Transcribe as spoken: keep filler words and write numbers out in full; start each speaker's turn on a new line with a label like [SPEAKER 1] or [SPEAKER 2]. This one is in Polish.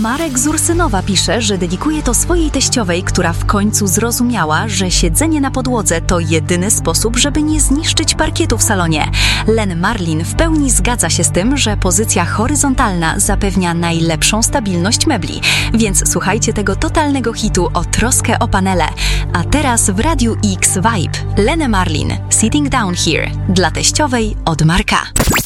[SPEAKER 1] Marek z Ursynowa pisze, że dedykuje to swojej teściowej, która w końcu zrozumiała, że siedzenie na podłodze to jedyny sposób, żeby nie zniszczyć parkietu w salonie. Len Marlin w pełni zgadza się z tym, że pozycja horyzontalna zapewnia najlepszą stabilność mebli. Więc słuchajcie tego totalnego hitu o troskę o panele. A teraz w Radiu X Vibe. Len Marlin, Sitting Down Here. Dla teściowej od Marka.